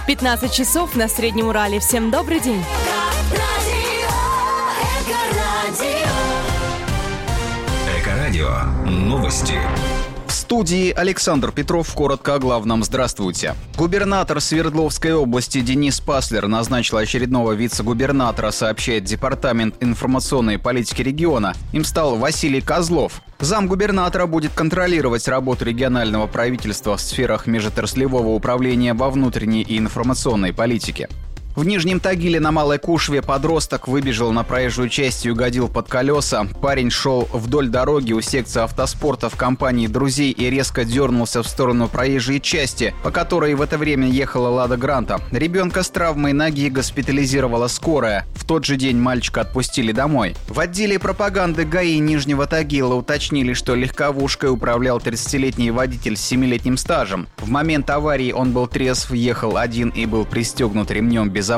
15 часов на Среднем Урале. Всем добрый день. Эко-радио. Новости. В студии Александр Петров. Коротко о главном. Здравствуйте. Губернатор Свердловской области Денис Паслер назначил очередного вице-губернатора, сообщает Департамент информационной политики региона. Им стал Василий Козлов. Замгубернатора будет контролировать работу регионального правительства в сферах межотраслевого управления во внутренней и информационной политике. В Нижнем Тагиле на Малой Кушве подросток выбежал на проезжую часть и угодил под колеса. Парень шел вдоль дороги у секции автоспорта в компании друзей и резко дернулся в сторону проезжей части, по которой в это время ехала «Лада Гранта». Ребенка с травмой ноги госпитализировала скорая. В тот же день мальчика отпустили домой. В отделе пропаганды ГАИ Нижнего Тагила уточнили, что легковушкой управлял 30-летний водитель с 7-летним стажем. В момент аварии он был трезв, ехал один и был пристегнут ремнем безопасности.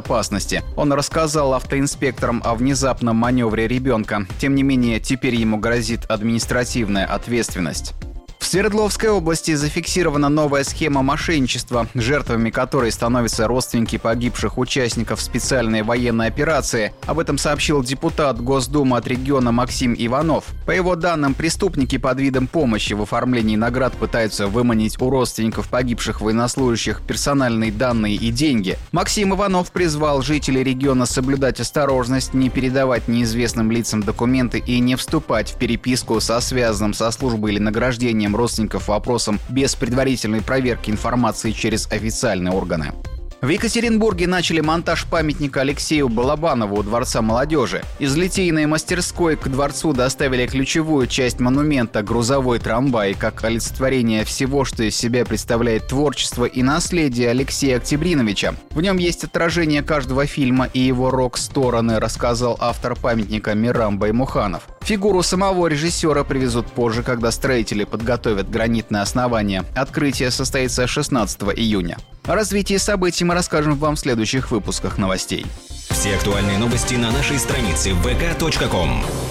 Он рассказал автоинспекторам о внезапном маневре ребенка. Тем не менее, теперь ему грозит административная ответственность. В Свердловской области зафиксирована новая схема мошенничества, жертвами которой становятся родственники погибших участников специальной военной операции. Об этом сообщил депутат Госдумы от региона Максим Иванов. По его данным, преступники под видом помощи в оформлении наград пытаются выманить у родственников погибших военнослужащих персональные данные и деньги. Максим Иванов призвал жителей региона соблюдать осторожность, не передавать неизвестным лицам документы и не вступать в переписку со связанным со службой или награждением родственников вопросом без предварительной проверки информации через официальные органы. В Екатеринбурге начали монтаж памятника Алексею Балабанову у Дворца молодежи. Из литейной мастерской к дворцу доставили ключевую часть монумента – грузовой трамвай, как олицетворение всего, что из себя представляет творчество и наследие Алексея Октябриновича. В нем есть отражение каждого фильма и его рок-стороны, рассказал автор памятника Мирам Баймуханов. Фигуру самого режиссера привезут позже, когда строители подготовят гранитное основание. Открытие состоится 16 июня. О развитии событий мы расскажем вам в следующих выпусках новостей. Все актуальные новости на нашей странице vk.com.